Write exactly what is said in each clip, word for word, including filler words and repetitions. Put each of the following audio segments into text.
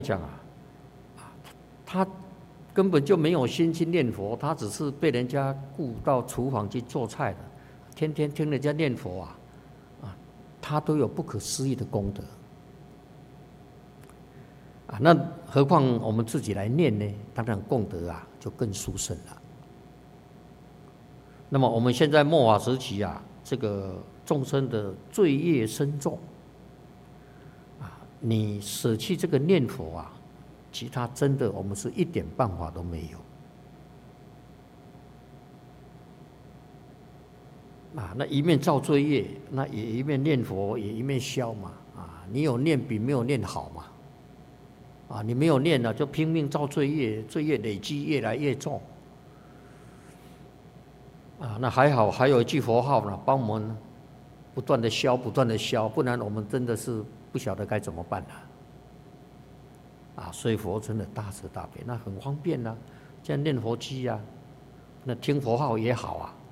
讲啊，他根本就没有心去念佛，他只是被人家雇到厨房去做菜的，天天听人家念佛啊，啊，他都有不可思议的功德啊。那何况我们自己来念呢？当然功德啊就更殊胜了。那么我们现在末法时期啊，这个众生的罪业深重啊，你舍弃这个念佛啊，其他真的我们是一点办法都没有啊。那一面造罪业，那也一面念佛，也一面消嘛啊。你有念比没有念好嘛啊。你没有念了，就拼命造罪业，罪业累积越来越重啊。那还好，还有一句佛号呢，帮我们不断的消，不断的消，不然我们真的是不晓得该怎么办了啊。所以佛真的大慈大悲，那很方便啊，这样念佛机啊，那听佛号也好啊。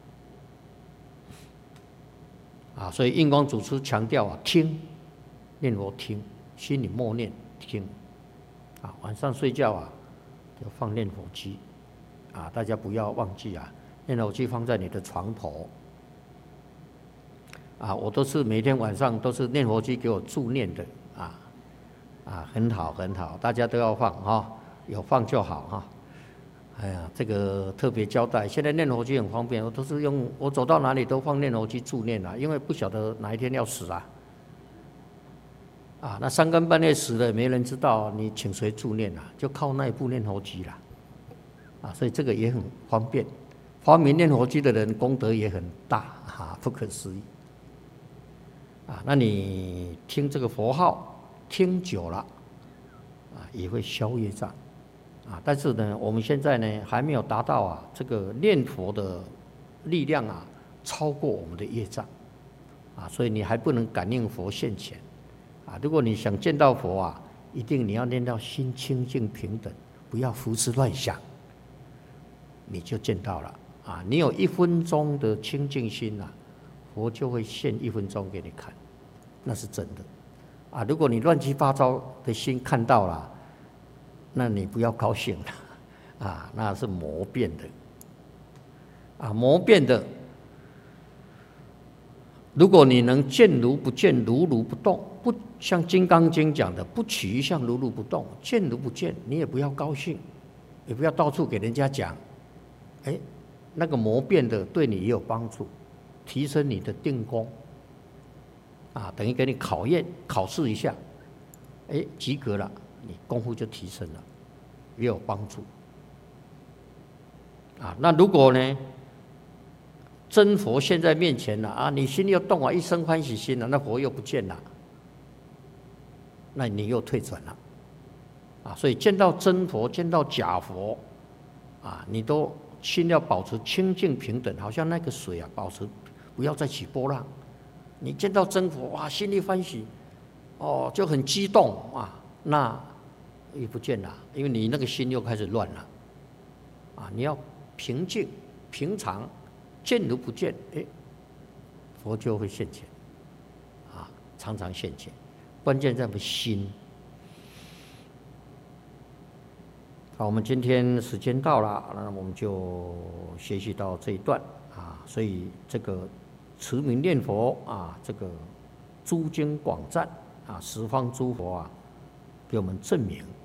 啊，所以印光祖师强调啊，听，念佛听，心里默念听，啊，晚上睡觉啊，就放念佛机，啊，大家不要忘记啊，念佛机放在你的床头，啊，我都是每天晚上都是念佛机给我助念的，啊，啊，很好很好，大家都要放哈、哦，有放就好哈。哎呀，这个特别交代。现在念佛机很方便，我都是用，我走到哪里都放念佛机助念啊，因为不晓得哪一天要死啊。啊，那三更半夜死了，没人知道，你请谁助念啊？就靠那一部念佛机啦。啊，所以这个也很方便。发明念佛机的人功德也很大啊，不可思议。啊，那你听这个佛号听久了，啊，也会消业障。啊，但是呢，我们现在呢还没有达到啊，这个念佛的力量啊，超过我们的业障，啊，所以你还不能感应佛现前，啊，如果你想见到佛啊，一定你要念到心清净平等，不要胡思乱想，你就见到了，啊，你有一分钟的清净心啊，佛就会现一分钟给你看，那是真的，啊，如果你乱七八糟的心看到了，那你不要高兴了，啊，那是魔变的，啊，魔变的。如果你能见如不见，如如不动，不像《金刚经》讲的，不取一相，如如不动，见如不见，你也不要高兴，也不要到处给人家讲，哎，那个魔变的对你也有帮助，提升你的定功，啊，等于给你考验考试一下，哎，及格了。你功夫就提升了，也有帮助啊。那如果呢，真佛现在面前了啊，你心里又动啊，一生欢喜心了，那佛又不见了，那你又退转了啊。所以见到真佛，见到假佛啊，你都心要保持清净平等，好像那个水啊，保持不要再起波浪。你见到真佛哇，心里欢喜哦，就很激动啊，那又不见了，因为你那个心又开始乱了，啊！你要平静、平常，见如不见，哎，佛就会现前，啊，常常现前。关键在我们心。好，我们今天时间到了，那我们就学习到这一段啊。所以这个持名念佛啊，这个诸经广赞啊，十方诸佛啊，给我们证明。